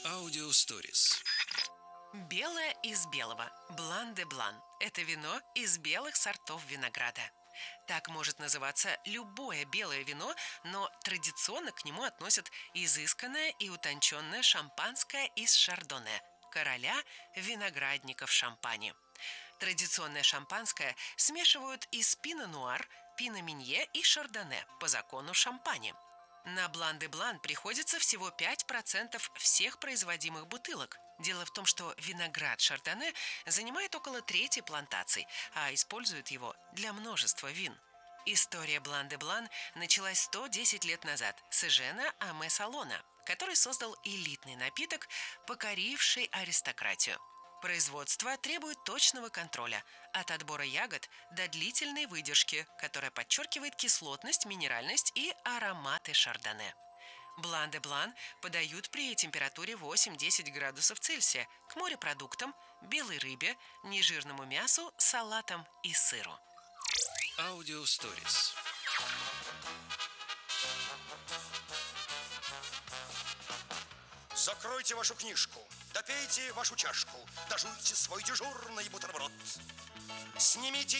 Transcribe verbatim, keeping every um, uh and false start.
Аудиосторис. Белое из белого. Блан де Блан. Это вино из белых сортов винограда. Так может называться любое белое вино, но традиционно к нему относят изысканное и утонченное шампанское из шардоне, короля виноградников Шампани. Традиционное шампанское смешивают из пино-нуар, пино-минье и шардоне по закону Шампани. На Блан де Блан приходится всего пять процентов всех производимых бутылок. Дело в том, что виноград шардоне занимает около трети плантаций, а используют его для множества вин. История Блан де Блан началась сто десять лет назад с Эжена Аме Салона, который создал элитный напиток, покоривший аристократию. Производство требует точного контроля, от отбора ягод до длительной выдержки, которая подчеркивает кислотность, минеральность и ароматы шардоне. Блан де Блан подают при температуре восемь-десять градусов Цельсия к морепродуктам, белой рыбе, нежирному мясу, салатам и сыру. Аудиосторис. Закройте вашу книжку, допейте вашу чашку, дожуйте свой дежурный бутерброд. Снимите